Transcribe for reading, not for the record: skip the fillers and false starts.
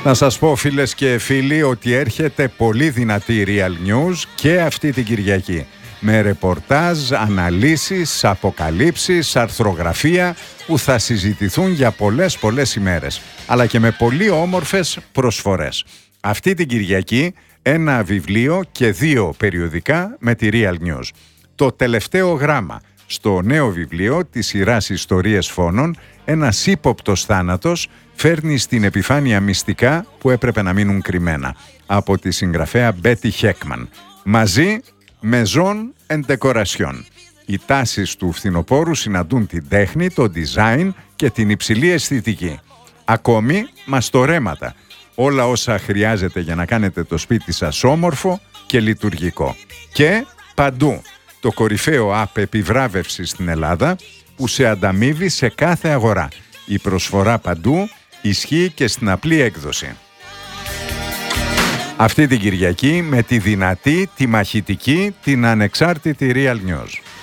Να σας πω, φίλες και φίλοι, ότι έρχεται πολύ δυνατή Real News και αυτή την Κυριακή. Με ρεπορτάζ, αναλύσεις, αποκαλύψεις, αρθρογραφία που θα συζητηθούν για πολλές ημέρες. Αλλά και με πολύ όμορφες προσφορές. Αυτή την Κυριακή ένα βιβλίο και 2 περιοδικά με τη Real News. Το τελευταίο γράμμα στο νέο βιβλίο της σειράς Ιστορίες Φόνων, ένας ύποπτος θάνατος φέρνει στην επιφάνεια μυστικά που έπρεπε να μείνουν κρυμμένα. Από τη συγγραφέα Μπέτι Χέκμαν. Μαζί Maison and Decoration. Οι τάσεις του φθινοπόρου συναντούν την τέχνη, το design και την υψηλή αισθητική. Ακόμη μαστορέματα. Όλα όσα χρειάζεται για να κάνετε το σπίτι σας όμορφο και λειτουργικό. Και παντού το κορυφαίο app επιβράβευσης στην Ελλάδα που σε ανταμείβει σε κάθε αγορά. Η προσφορά παντού ισχύει και στην απλή έκδοση. Αυτή την Κυριακή με τη δυνατή, τη μαχητική, την ανεξάρτητη Real News.